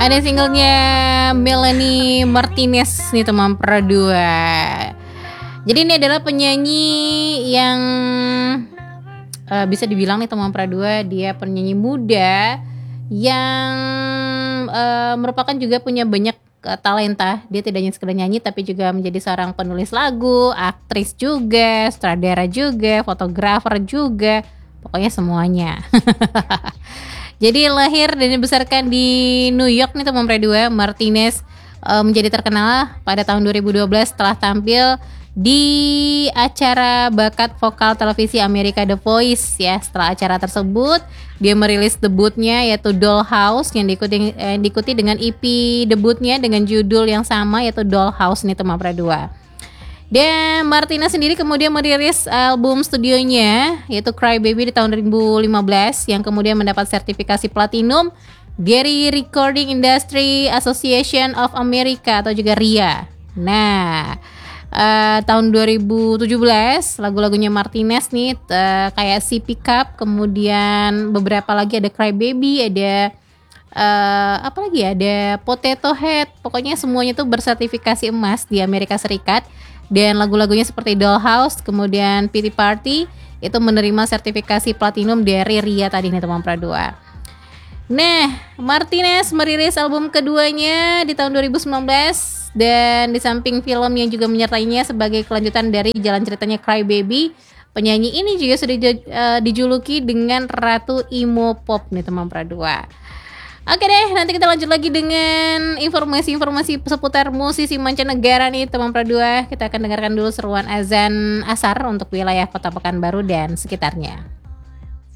Ada singlenya Melanie Martinez nih teman perdua. Jadi ini adalah penyanyi yang bisa dibilang nih teman perdua, dia penyanyi muda yang merupakan juga punya banyak talenta. Dia tidak hanya sekedar nyanyi tapi juga menjadi seorang penulis lagu, aktris juga, sutradara juga, fotografer juga, pokoknya semuanya. Jadi lahir dan dibesarkan di New York nih teman perdua. Martinez menjadi terkenal pada tahun 2012 setelah tampil di acara bakat vokal televisi Amerika The Voice ya. Setelah acara tersebut, dia merilis debutnya yaitu Dollhouse yang diikuti dengan EP debutnya dengan judul yang sama yaitu Dollhouse nih teman perdua. Dan Martinez sendiri kemudian merilis album studionya yaitu Cry Baby di tahun 2015 yang kemudian mendapat sertifikasi platinum dari Recording Industry Association of America atau juga RIA. Nah, tahun 2017 lagu-lagunya Martinez nih kayak Si Pick Up, kemudian beberapa lagi ada Cry Baby, ada apa lagi ya, ada Potato Head, pokoknya semuanya tuh bersertifikasi emas di Amerika Serikat. Dan lagu-lagunya seperti Dollhouse, kemudian Pity Party itu menerima sertifikasi platinum dari RIA tadi nih teman perdua. Nah, Martinez merilis album keduanya di tahun 2019 dan di samping film yang juga menyertainya sebagai kelanjutan dari jalan ceritanya Cry Baby, penyanyi ini juga sudah dijuluki dengan Ratu Emo Pop nih teman perdua. Oke deh, nanti kita lanjut lagi dengan informasi-informasi seputar musisi mancanegara nih teman perdua. Kita akan dengarkan dulu seruan azan asar untuk wilayah Kota Pekanbaru dan sekitarnya.